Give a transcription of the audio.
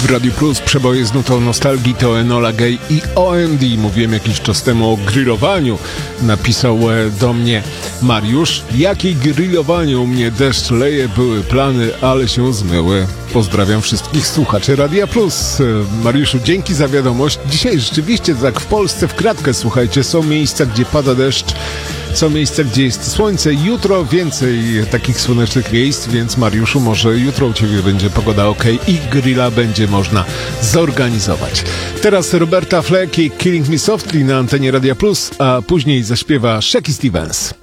W Radiu Plus przeboje z nutą nostalgii to Enola Gay i OMD. Mówiłem jakiś czas temu o grillowaniu. Napisał do mnie Mariusz: jakie grillowanie, u mnie deszcz leje, były plany, ale się zmyły. Pozdrawiam wszystkich słuchaczy Radia Plus. Mariuszu, dzięki za wiadomość. Dzisiaj rzeczywiście tak w Polsce w kratkę, słuchajcie, są miejsca, gdzie pada deszcz, są miejsca, gdzie jest słońce. Jutro więcej takich słonecznych miejsc, więc Mariuszu, może jutro u Ciebie będzie pogoda ok i grilla będzie można zorganizować. Teraz Roberta Fleck i Killing Me Softly na antenie Radia Plus, a później zaśpiewa Shaky Stevens.